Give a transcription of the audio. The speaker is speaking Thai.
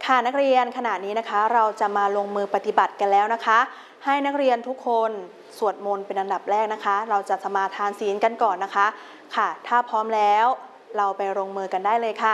ค่ะนักเรียนขณะนี้นะคะเราจะมาลงมือปฏิบัติกันแล้วนะคะให้นักเรียนทุกคนสวดมนต์เป็นอันดับแรกนะคะเราจะสมาทานศีลกันก่อนนะคะค่ะถ้าพร้อมแล้วเราไปลงมือกันได้เลยค่ะ